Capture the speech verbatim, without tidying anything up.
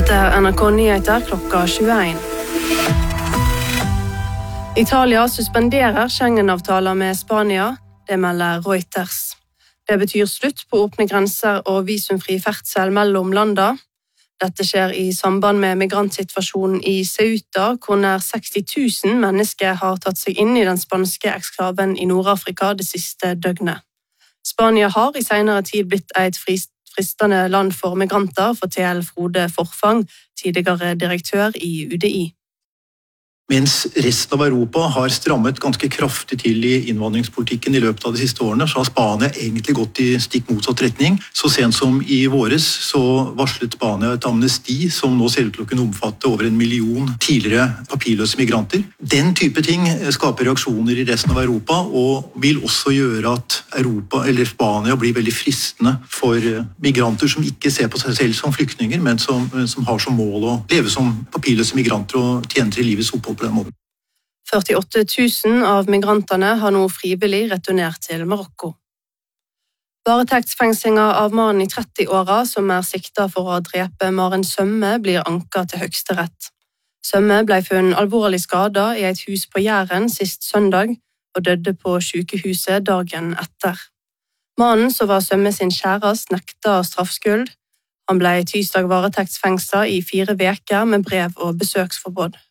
Dette er N R K Nyheter klokka tjueen. Italia suspenderer Schengen-avtaler med Spania, det melder Reuters. Det betyr slutt på åpne grenser og visumfri ferdsel mellom landa. Dette skjer i samband med migrantsituasjonen i Ceuta, hvor nær seksti tusen mennesker har tatt seg inn i den spanske eksklaven i Nord-Afrika det siste døgnet. Spania har i senere tid blitt et fristende land for migranter, forteller Frode Forfang, tidligere direktør i U D I. Mens resten av Europa har strammet ganske kraftig til i innvandringspolitikken i løpet av de siste årene, så har Spania egentlig gått i stikk motsatt retning. Så sent som i våres så varslet Spania et amnesti som nå ser ut til å kunne omfatte over en million tidligere papirløse migranter. Den type ting skaper reaksjoner i resten av Europa og vil også gjøre at Europa eller Spania blir veldig fristende for migranter som ikke ser på seg selv som flyktninger, men som, som har som mål å leve som papirløse migranter og tjene til livets opphold. førtiåtte tusen av migrantene har nå frivillig returnert til Marokko. Varetektsfengslinga av mannen i tretti-åra som er sikta for å drepe Maren Sømme blir anket til Høyesterett. Sømme ble funnet alvorlig skadet i et hus på Jæren sist søndag og døde på sykehuset dagen etter. Mannen som var Sømme sin kjæreste nekta straffskyld. Han ble tirsdag varetektsfengslet i fire veker med brev- og besøksforbud.